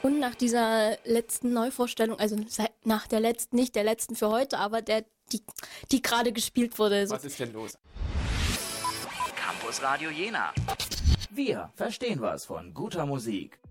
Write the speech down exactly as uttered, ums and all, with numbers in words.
Und nach dieser letzten Neuvorstellung, also nach der letzten, nicht der letzten für heute, aber der, die, die gerade gespielt wurde. Was ist denn los? Campus Radio Jena. Wir verstehen was von guter Musik.